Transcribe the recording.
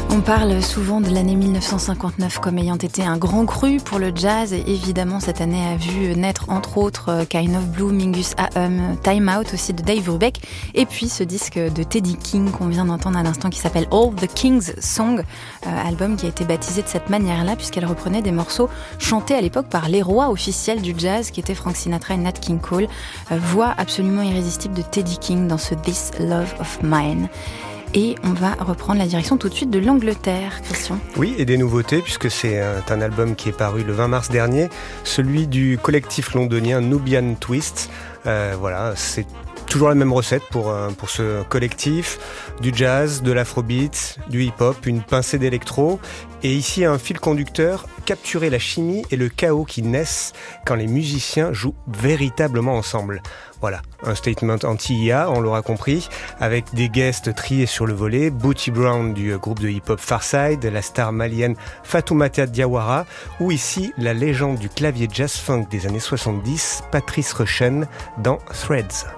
On parle souvent de l'année 1959 comme ayant été un grand cru pour le jazz et évidemment cette année a vu naître entre autres Kind of Blue, Mingus A.M., Time Out aussi de Dave Brubeck et puis ce disque de Teddy King qu'on vient d'entendre à l'instant qui s'appelle All the King's Song, album qui a été baptisé de cette manière-là puisqu'elle reprenait des morceaux chantés à l'époque par les rois officiels du jazz qui étaient Frank Sinatra et Nat King Cole, voix absolument irrésistible de Teddy King dans ce This Love of Mine. Et on va reprendre la direction tout de suite de l'Angleterre, Christian. Oui, et des nouveautés, puisque c'est un album qui est paru le 20 mars dernier, celui du collectif londonien Nubian Twist. Voilà, c'est toujours la même recette pour ce collectif, du jazz, de l'afrobeat, du hip-hop, une pincée d'électro. Et ici, un fil conducteur, capturer la chimie et le chaos qui naissent quand les musiciens jouent véritablement ensemble. Voilà, un statement anti-IA, on l'aura compris, avec des guests triés sur le volet, Booty Brown du groupe de hip-hop Pharcyde, la star malienne Fatoumata Diawara, ou ici la légende du clavier jazz-funk des années 70, Patrice Rushen, dans Threads.